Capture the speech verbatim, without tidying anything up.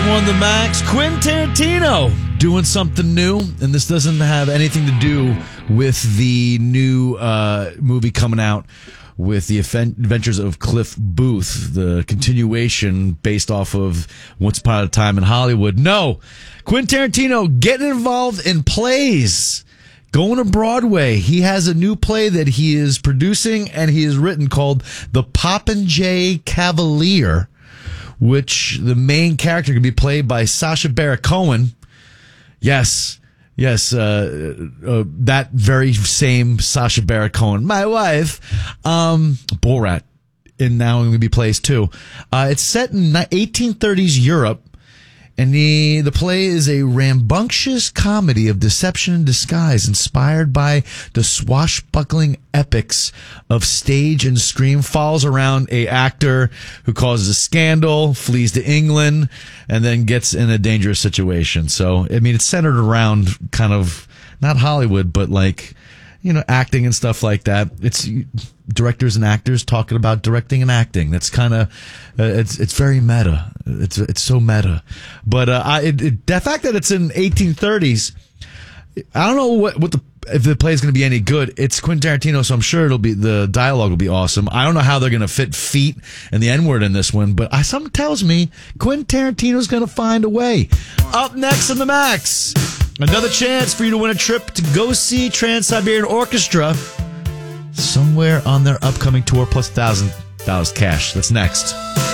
one, The Max. Quentin Tarantino doing something new, and this doesn't have anything to do with the new uh, movie coming out with the adventures of Cliff Booth, the continuation based off of Once Upon a Time in Hollywood. No, Quentin Tarantino getting involved in plays, going to Broadway. He has a new play that he is producing and he has written called The Popinjay Cavalier, which the main character can be played by Sacha Baron Cohen. Yes, yes, uh, uh, that very same Sacha Baron Cohen, my wife, um, Borat, and now going to be plays too. Uh, it's set in eighteen thirties Europe, and the the play is a rambunctious comedy of deception and disguise, inspired by the swashbuckling epics of stage and screen. Follows around a actor who causes a scandal, flees to England, and then gets in a dangerous situation. So, I mean, it's centered around kind of not Hollywood, but like, you know, acting and stuff like that. It's directors and actors talking about directing and acting. That's kind of, uh, it's it's very meta. It's it's so meta. But uh, I, it, it, the fact that it's in eighteen thirties, I don't know what what the if the play is going to be any good. It's Quentin Tarantino, so I'm sure it'll be the dialogue will be awesome. I don't know how they're going to fit feet and the N word in this one, but I, something tells me Quentin Tarantino's going to find a way. Up next on The Max, another chance for you to win a trip to go see Trans-Siberian Orchestra somewhere on their upcoming tour, plus one thousand dollars cash. That's next.